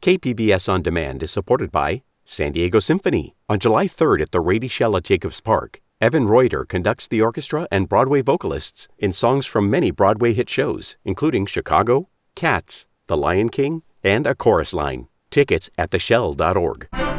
KPBS On Demand is supported by San Diego Symphony. On July 3rd at the Rady Shell at Jacobs Park, Evan Reuter conducts the orchestra and Broadway vocalists in songs from many Broadway hit shows, including Chicago, Cats, The Lion King, and A Chorus Line. Tickets at theshell.org.